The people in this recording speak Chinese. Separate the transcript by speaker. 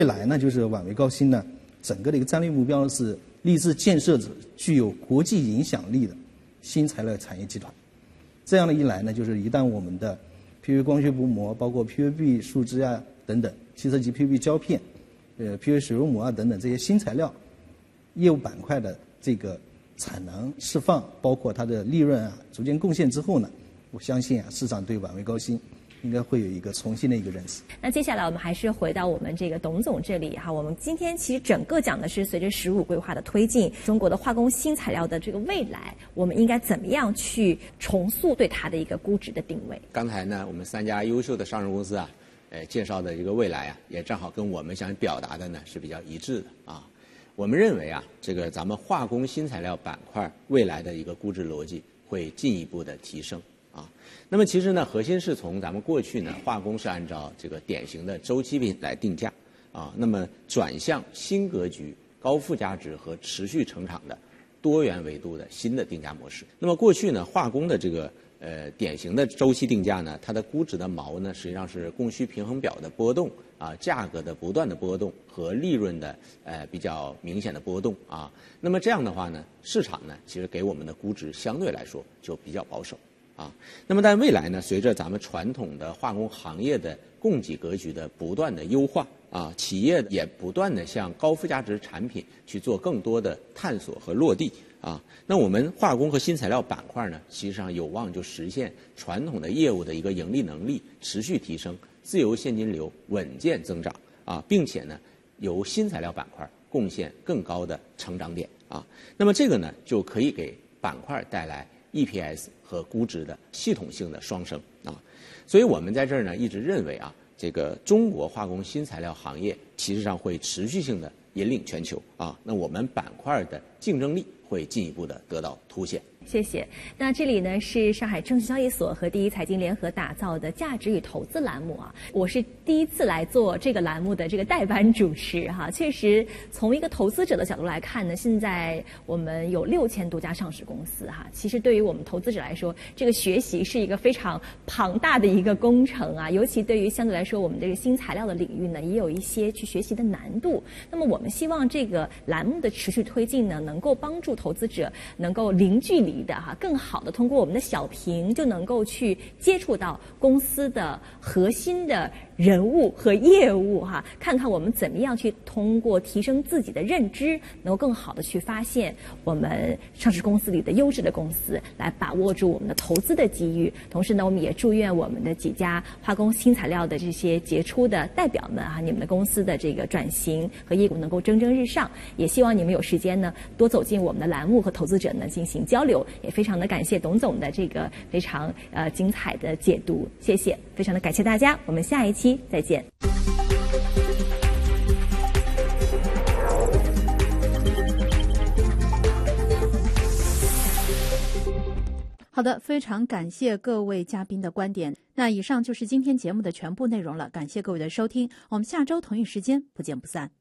Speaker 1: 未来呢，就是挽为高新呢，整个的一个战略目标是立志建设具有国际影响力的新材料产业集团。这样的一来呢，就是一旦我们的 PV 光学薄膜，包括 PVB 树脂啊等等，汽车级 PVB 胶片，PV 水溶膜啊等等这些新材料业务板块的这个产能释放，包括它的利润啊逐渐贡献之后呢，我相信啊，市场对挽为高新应该会有一个重新的一个认识。
Speaker 2: 那接下来我们还是回到我们这个董总这里哈，我们今天其实整个讲的是随着“十五”规划的推进，中国的化工新材料的这个未来，我们应该怎么样去重塑对它的一个估值的定位？
Speaker 3: 刚才呢，我们3家优秀的上市公司啊，介绍的这个未来啊，也正好跟我们想表达的呢是比较一致的啊。我们认为啊，这个咱们化工新材料板块未来的一个估值逻辑会进一步的提升。那么其实呢，核心是从咱们过去呢，化工是按照这个典型的周期品来定价啊，那么转向新格局、高附加值和持续成长的多元维度的新的定价模式。那么过去呢，化工的这个典型的周期定价呢，它的估值的锚呢，实际上是供需平衡表的波动啊，价格的不断的波动和利润的比较明显的波动啊。那么这样的话呢，市场呢，其实给我们的估值相对来说就比较保守。那么在未来呢，随着咱们传统的化工行业的供给格局的不断的优化啊，企业也不断的向高附加值产品去做更多的探索和落地啊，那我们化工和新材料板块呢，实际上有望就实现传统的业务的一个盈利能力持续提升，自由现金流稳健增长啊，并且呢，由新材料板块贡献更高的成长点啊，那么这个呢，就可以给板块带来EPS 和估值的系统性的双升啊，所以我们在这儿呢一直认为啊，这个中国化工新材料行业其实上会持续性的引领全球啊，那我们板块的竞争力会进一步的得到凸显。
Speaker 2: 谢谢。那这里呢是上海证券交易所和第一财经联合打造的价值与投资栏目啊，我是第一次来做这个栏目的这个代班主持哈。确实，从一个投资者的角度来看呢，现在我们有6000多家上市公司哈。其实对于我们投资者来说，这个学习是一个非常庞大的一个工程啊。尤其对于相对来说我们这个新材料的领域呢，也有一些去学习的难度。那么我们希望这个栏目的持续推进呢，能够帮助投资者能够零距离的哈，更好的通过我们的小屏就能够去接触到公司的核心的人物和业务哈，看看我们怎么样去通过提升自己的认知，能够更好的去发现我们上市公司里的优质的公司，来把握住我们的投资的机遇。同时呢，我们也祝愿我们的几家化工新材料的这些杰出的代表们啊，你们的公司的这个转型和业务能够蒸蒸日上。也希望你们有时间呢，多走进我们的栏目和投资者呢进行交流。也非常的感谢董总的这个非常精彩的解读，谢谢，非常的感谢大家，我们下一期再见。
Speaker 4: 好的，非常感谢各位嘉宾的观点。那以上就是今天节目的全部内容了，感谢各位的收听，我们下周同一时间不见不散。